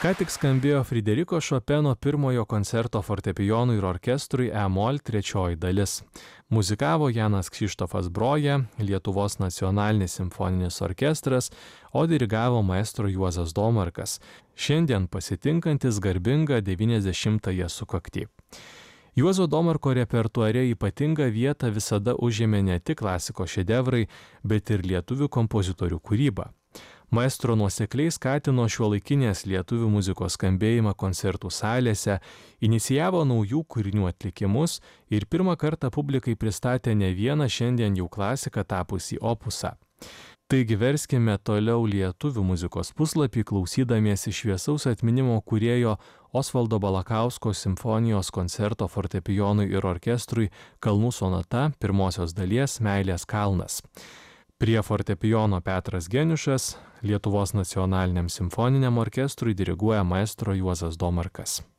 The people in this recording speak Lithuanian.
Ką tik skambėjo Frideriko Šopeno pirmojo koncerto fortepijonui ir orkestrui E-mol trečioji dalis. Muzikavo Janas Krzyštofas Broja, Lietuvos nacionalinis simfoninis orkestras, o dirigavo maestro Juozas Domarkas, šiandien pasitinkantis garbingą 90-ąją sukaktį. Juozo Domarko repertuare ypatingą vietą visada užėmė ne tik klasikos šedevrai, bet ir lietuvių kompozitorių kūryba. Maestro nuosekliai skatino šiuolaikinės lietuvių muzikos skambėjimą koncertų salėse, inicijavo naujų kūrinių atlikimus ir pirmą kartą publikai pristatė ne vieną šiandien jau klasiką tapusį opusą. Taigi verskime toliau lietuvių muzikos puslapį, klausydamiesi šviesaus atminimo kūrėjo Osvaldo Balakausko simfonijos koncerto fortepijonui ir orkestrui Kalnų sonata pirmosios dalies Meilės kalnas. Prie fortepijono Petras Geniušas, Lietuvos nacionaliniam simfoniniam orkestrui diriguoja maestro Juozas Domarkas.